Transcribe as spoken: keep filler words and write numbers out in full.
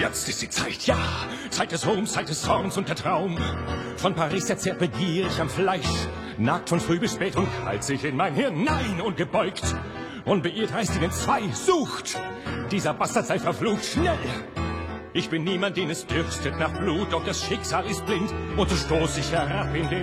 Jetzt ist die Zeit, ja, Zeit des Ruhms, Zeit des Zorns und der Traum. Von Paris erzehrt begierig am Fleisch, nagt von früh bis spät und kalt sich in mein Hirn, nein, und gebeugt. Unbeirrt reißt ihn in zwei, sucht, dieser Bastard sei verflucht, schnell! Ich bin niemand, den es dürstet nach Blut, doch das Schicksal ist blind, und so stoß ich herab in den